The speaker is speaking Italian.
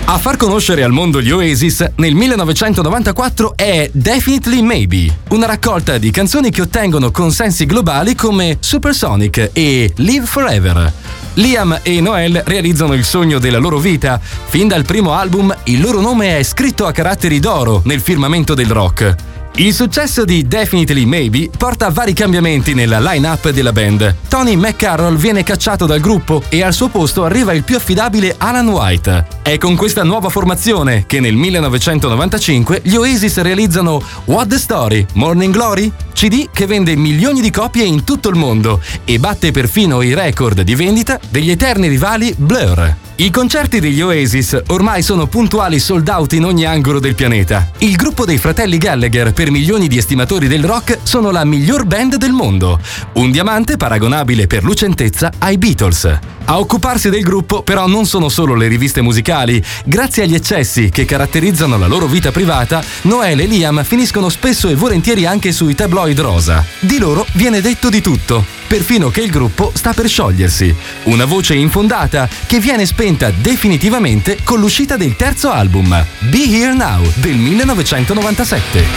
A far conoscere al mondo gli Oasis nel 1994 è Definitely Maybe, una raccolta di canzoni che ottengono consensi globali come Supersonic e Live Forever. Liam e Noel realizzano il sogno della loro vita. Fin dal primo album il loro nome è scritto a caratteri d'oro nel firmamento del rock. Il successo di Definitely Maybe porta a vari cambiamenti nella line-up della band. Tony McCarroll viene cacciato dal gruppo e al suo posto arriva il più affidabile Alan White. È con questa nuova formazione che nel 1995 gli Oasis realizzano What the Story, Morning Glory, CD che vende milioni di copie in tutto il mondo e batte perfino i record di vendita degli eterni rivali Blur. I concerti degli Oasis ormai sono puntuali sold out in ogni angolo del pianeta. Il gruppo dei fratelli Gallagher, per milioni di estimatori del rock, sono la miglior band del mondo. Un diamante paragonabile per lucentezza ai Beatles. A occuparsi del gruppo però non sono solo le riviste musicali. Grazie agli eccessi che caratterizzano la loro vita privata, Noel e Liam finiscono spesso e volentieri anche sui tabloid rosa. Di loro viene detto di tutto, perfino che il gruppo sta per sciogliersi. Una voce infondata che viene spenta definitivamente con l'uscita del terzo album, Be Here Now, del 1997.